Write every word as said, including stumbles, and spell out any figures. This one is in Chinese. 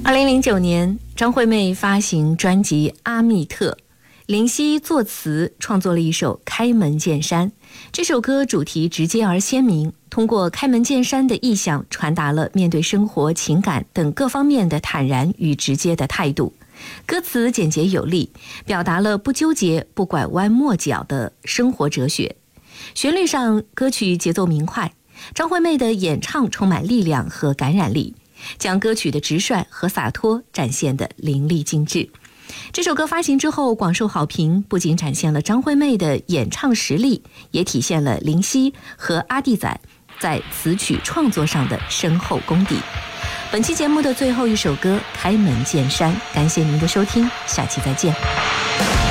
二零零九年，张惠妹发行专辑《阿密特》，林夕作词创作了一首《开门见山》。这首歌主题直接而鲜明，通过开门见山的意象，传达了面对生活、情感等各方面的坦然与直接的态度。歌词简洁有力，表达了不纠结、不拐弯抹角的生活哲学。旋律上，歌曲节奏明快，张惠妹的演唱充满力量和感染力，将歌曲的直率和洒脱展现得淋漓尽致。这首歌发行之后广受好评，不仅展现了张惠妹的演唱实力，也体现了林夕和阿弟仔在词曲创作上的深厚功底。本期节目的最后一首歌《开门见山》，感谢您的收听，下期再见。